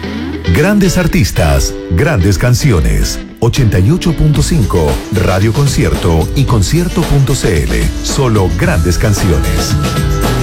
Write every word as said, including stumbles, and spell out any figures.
Grandes artistas, grandes canciones. ochenta y ocho punto cinco, Radio Concierto y concierto punto c l. Solo grandes canciones.